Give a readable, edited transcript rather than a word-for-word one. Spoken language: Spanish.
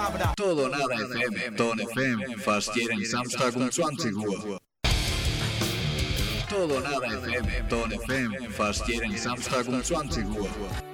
Todo nada FM, Ton FM, fast hier in Samstag 20 Uhr. Todo nada FM, Ton FM, fast hier in Samstag 20 Uhr.